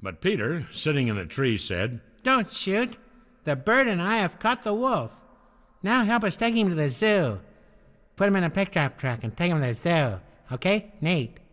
But Peter, sitting in the tree, said, "Don't shoot. The bird and I have caught the wolf. Now help us take him to the zoo. Put him in a pickup truck and take him to the zoo. Okay, Nate?"